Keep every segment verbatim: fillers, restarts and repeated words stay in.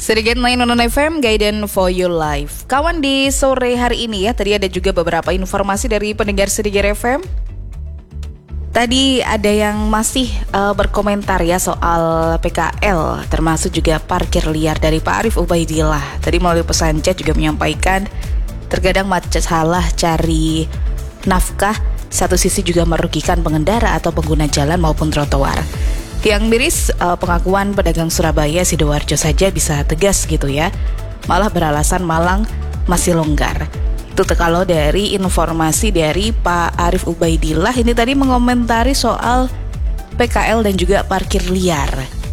Sedikit main non F M, Guidance for Your Life. Kawan, di sore hari ini ya, tadi ada juga beberapa informasi dari pendengar Sedikit F M. Tadi ada yang masih uh, berkomentar ya soal P K L, termasuk juga parkir liar dari Pak Arif Ubaidillah. Tadi melalui pesan chat juga menyampaikan, terkadang macet salah cari nafkah, satu sisi juga merugikan pengendara atau pengguna jalan maupun trotoar. Yang miris, uh, pengakuan pedagang Surabaya Sidoarjo saja bisa tegas gitu ya, malah beralasan Malang masih longgar. Itu kalau dari informasi dari Pak Arif Ubaidillah ini tadi mengomentari soal P K L dan juga parkir liar.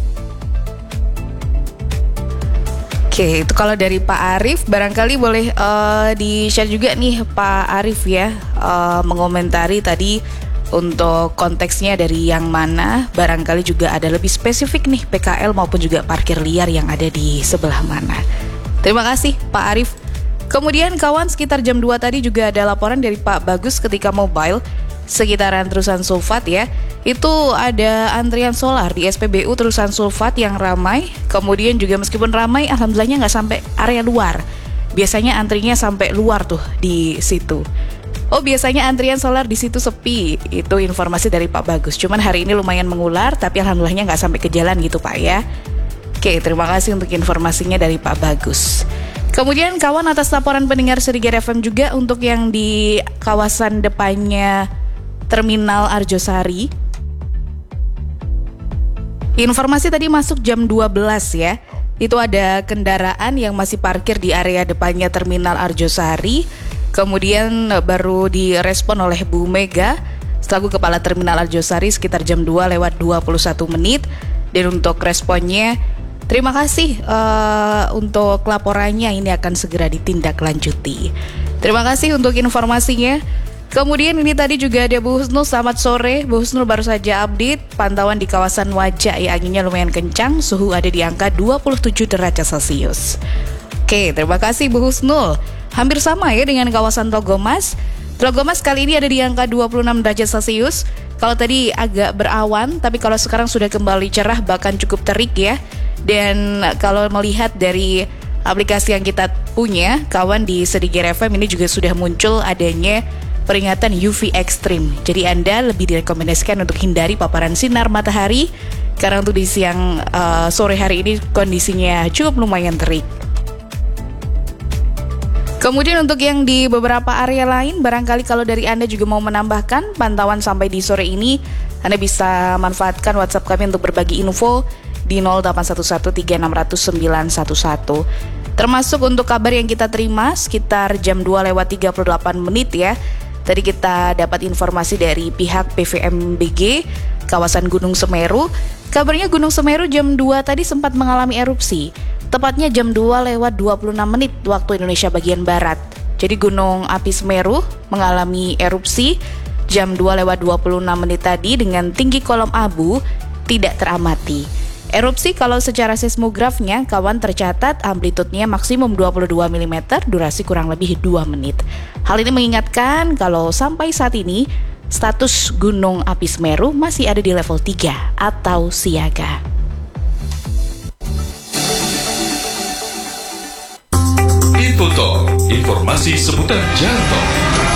Oke, itu kalau dari Pak Arif, barangkali boleh uh, di-share juga nih Pak Arif ya, uh, mengomentari tadi untuk konteksnya dari yang mana, barangkali juga ada lebih spesifik nih P K L maupun juga parkir liar yang ada di sebelah mana. Terima kasih Pak Arif. Kemudian kawan, sekitar jam dua tadi juga ada laporan dari Pak Bagus ketika mobile sekitaran Terusan Sulfat ya. Itu ada antrian solar di S P B U Terusan Sulfat yang ramai. Kemudian juga meskipun ramai, alhamdulillahnya nggak sampai area luar. Biasanya antrinya sampai luar tuh di situ. Oh, biasanya antrian solar di situ sepi. Itu informasi dari Pak Bagus. Cuman hari ini lumayan mengular, tapi alhamdulillahnya nggak sampai ke jalan gitu Pak ya. Oke, terima kasih untuk informasinya dari Pak Bagus. Kemudian kawan, atas laporan pendengar Sedikit F M juga untuk yang di kawasan depannya Terminal Arjosari. Informasi tadi masuk jam dua belas ya. Itu ada kendaraan yang masih parkir di area depannya Terminal Arjosari. Kemudian baru direspon oleh Bu Mega selaku Kepala Terminal Arjosari sekitar jam dua lewat dua puluh satu menit. Dan untuk responnya, terima kasih uh, untuk laporannya, ini akan segera ditindaklanjuti. Terima kasih untuk informasinya. Kemudian ini tadi juga ada Bu Husnul, selamat sore. Bu Husnul baru saja update pantauan di kawasan Wajak ya, anginnya lumayan kencang, suhu ada di angka dua puluh tujuh derajat Celcius. Oke, terima kasih Bu Husnul. Hampir sama ya dengan kawasan Tlogomas. Tlogomas kali ini ada di angka dua puluh enam derajat Celcius. Kalau tadi agak berawan, tapi kalau sekarang sudah kembali cerah, bahkan cukup terik ya. Dan kalau melihat dari aplikasi yang kita punya, kawan, di Sedikit F M ini juga sudah muncul adanya peringatan U V ekstrim. Jadi Anda lebih direkomendasikan untuk hindari paparan sinar matahari, karena untuk di siang uh, sore hari ini kondisinya cukup lumayan terik. Kemudian untuk yang di beberapa area lain, barangkali kalau dari Anda juga mau menambahkan pantauan sampai di sore ini, Anda bisa manfaatkan WhatsApp kami untuk berbagi info di nol delapan satu satu tiga enam nol nol sembilan satu satu. Termasuk untuk kabar yang kita terima sekitar jam dua lewat tiga puluh delapan menit ya. Tadi kita dapat informasi dari pihak P V M B G kawasan Gunung Semeru. Kabarnya Gunung Semeru jam dua tadi sempat mengalami erupsi. Tepatnya jam dua lewat dua puluh enam menit waktu Indonesia bagian Barat. Jadi Gunung Api Semeru mengalami erupsi jam dua lewat dua puluh enam menit tadi dengan tinggi kolom abu tidak teramati. Erupsi kalau secara seismografnya, kawan, tercatat amplitudenya maksimum dua puluh dua milimeter, durasi kurang lebih dua menit. Hal ini mengingatkan kalau sampai saat ini status Gunung Api Semeru masih ada di level tiga atau siaga. Info Talk, informasi seputar jalan tol.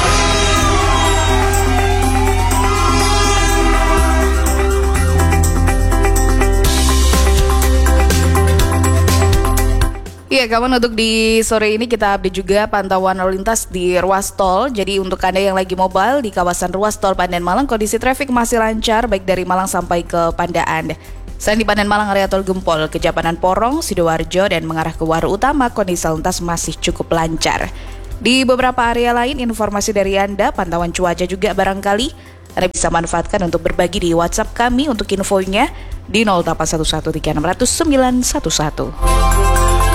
Iya kawan, untuk di sore ini kita update juga pantauan lalu lintas di ruas tol. Jadi untuk Anda yang lagi mobile di kawasan ruas tol Pandan Malang, kondisi trafik masih lancar baik dari Malang sampai ke Pandaan. Selain di Pandan Malang, area tol Gempol, Kejapanan Porong, Sidoarjo, dan mengarah ke Waru Utama, kondisi lalu lintas masih cukup lancar. Di beberapa area lain, informasi dari Anda, pantauan cuaca juga barangkali Anda bisa manfaatkan untuk berbagi di WhatsApp kami untuk infonya di nol delapan satu satu tiga enam nol nol sembilan satu satu.